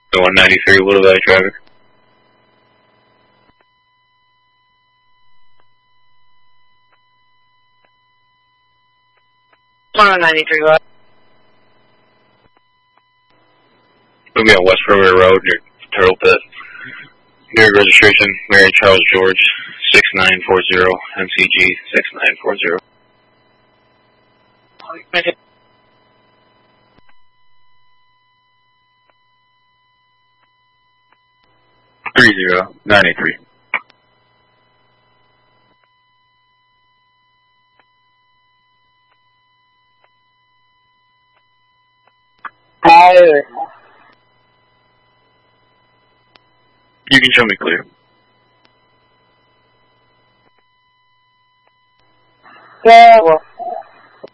193, Little Valley traffic. What? We'll be on West Perimeter Road near Turtle Pit. Your registration, Mary Charles George, 6940, MCG 6940. 3093. You can show me clear. Yeah, well.